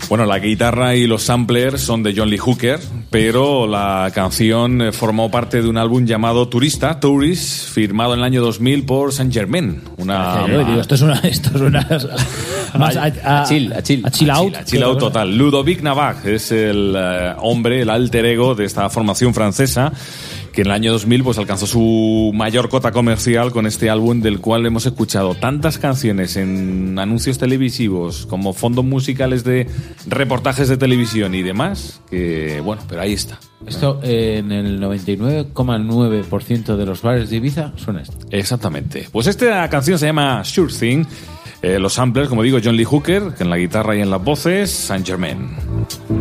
Bueno, la guitarra y los samplers son de John Lee Hooker, pero la canción formó parte de un álbum llamado Tourist, firmado en el año 2000 por Saint Germain. Esto es una más a chill out. A chill out total. Ludovic Navag es el hombre, el alter ego de esta formación francesa, que en el año 2000 pues alcanzó su mayor cota comercial con este álbum, del cual hemos escuchado tantas canciones en anuncios televisivos como fondos musicales de reportajes de televisión y demás, que bueno, pero ahí está. Esto en el 99,9% de los bares de Ibiza suena esto. Exactamente. Pues esta canción se llama Sure Thing. Los samplers, como digo, John Lee Hooker, en la guitarra y en las voces, Saint Germain.